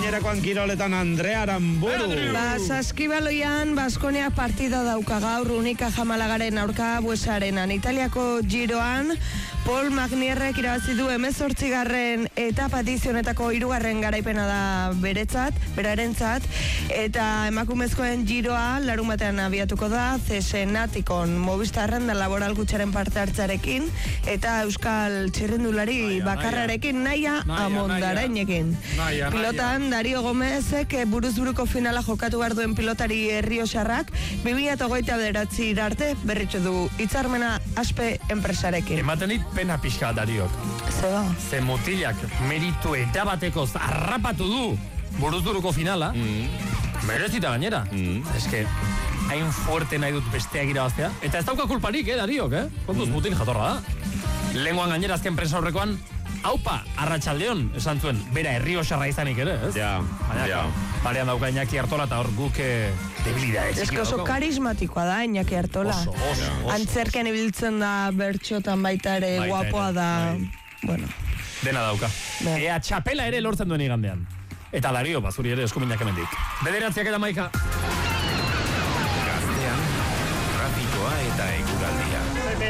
gainerakoan kiroletan Andrea Aramburu. Saskibaloian Baskonia partida dauka gaur Unika Jamalagaren aurka Buesarenan. Italiako giroan Paul Magnierrek irabazi du 18. etapa edizionetako 3. garaipena da berarentzat, eta emakumezkoen giroa larunbatean abiatuko da Cesenatikon Movistarren da Laboral Gutxaren parte hartzarekin eta Euskal txirrindulari bakarrarekin Naia Amondarainekin. Pilotan Dario Gomezek buruzburuko finala jokatu behar duen pilotari Errioxarrak 2029 arte berritxu du hitzarmena Aspe enpresarekin. Ematen dit pena pixka Dariok. Zeba. Ze mutilak meritu eta batekoz harrapatu du buruzburuko finala. Merezita gainera. Eske, hain fuerte nahi dut besteak irabaztea. Eta ez dauka kulparik, Dariok, Kontuz mutil jatorra da. Lehenguan gainera azken prensa horrekoan, haupa, arratsaldeon, esan zuen, bera Errioxarra izanik ere, ez? Ja. Parean dauka Iñaki Artola eta hor guk debilidades. Ez que oso karismatikoa da Iñaki Artola. Oso. Antzerken ibiltzen da, bertxotan baita ere, guapoa da. Bueno. Dena dauka. Ea txapela ere lortzen duen igandean. Eta Dario, bazuri ere eskuminak hemendik. 9:11. Gaztean, trafikoa eta eguraldia.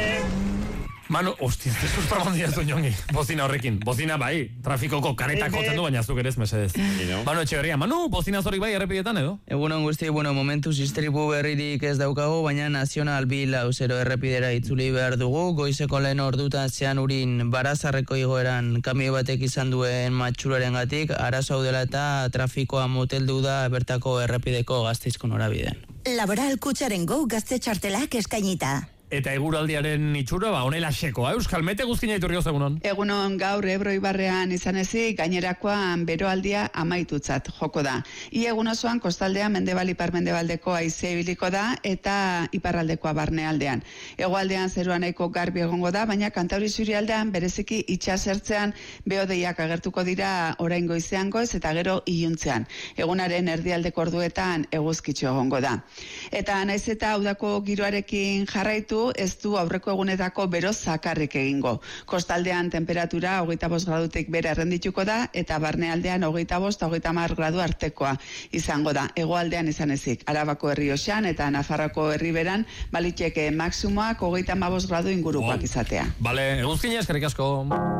Manu, hostia, ez sustra diazu Ñongi. Bozina horrekin. Bozina bai, trafikoko karetak jotzen du, baina zuk ere ez mesedez. Manu Etxeberria, Bozina zorik bai errepidetan edo? Egunon guzti, momentuz istripu berririk ez daukago, baina Nazional 240 errepidera itzuli behar dugu. Goizeko lehen ordutan zean urin Barazarreko igoeran kamio batek izan duen matxuraren gatik, arazo dela eta trafikoa moteldu da bertako errepideko Gasteizko norabidean. Laboral Kutxaren Go gazte txartelak eskainita. Eta eguraldiaren itxura, honela sekoa. Euskal Mete guzkina iturrioz egunon. Egunon gaur Ebro ibarrean izan ezik, gainerakoan beroaldia amaitutzat joko da. Ia egun osoan kostaldea mendebal ipar-mendebaldeko haize ibiliko da eta iparraldekoa barnealdean. Hegoaldean zerua nahiko garbi egongo da, baina Kantauri Zurialdean bereziki itsasertzean behodeiak agertuko dira orain goizean goiz eta gero iluntzean. Egunaren erdialdeko orduetan eguzkitxo egongo da. Eta naiz eta udako giroarekin jarraitu, ez du aurreko egunetako bero zakarrik egingo. Kostaldean temperatura 25 gradutik bera errendituko da eta barnealdean 25-30 gradu artekoa izango da. Hegoaldean izan ezik, Arabako Errioxan eta Nafarroko Herriberan baliteke maksimoak 35 gradu ingurukoak izatea. Bale, eguzkina eskerrik asko.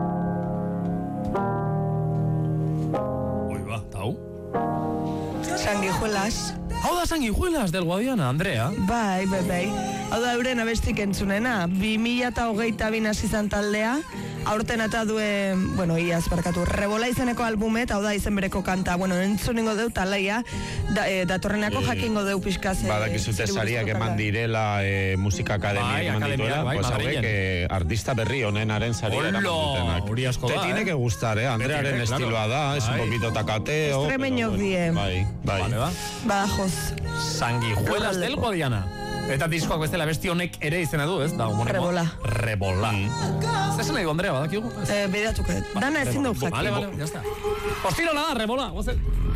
Oi ba, tau? Sanguijuelas. Hau da Sanguijuelas del Guadiana, Andrea. Bai. Hau da euren abestik entzunena. 2022 hasi izan taldea, aurten eta duen, iaz barkatu, Rebola izeneko albumet, hau da izen bereko kanta, entzuningo deu talaia, datorrenako jakingo deu pixkaz. Badakizute sariak eman direla musika akademia eman dituela, pues hauek artista berri honenaren saria eraman dutenak. Hori asko da, Te tiene que gustar, Andrearen estiloa da, es un poquito tacateo. Extremeñok die. Bai. Badajoz. Sanguijuelas del Guadiana. Eta diskoak bestela besti honek ere izena du, ez? Da, Rebola. Zer nahi du, Andrea, badakigu? Bedatuko. Dana ezin duk jakin. Vale, ya está. Ostiro nada, Rebola.